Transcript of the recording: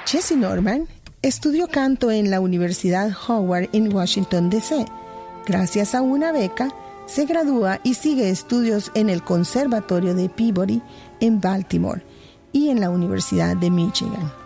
Jessye Norman estudió canto en la Universidad Howard en Washington, D.C. Gracias a una beca, se gradúa y sigue estudios en el Conservatorio de Peabody en Baltimore y en la Universidad de Michigan.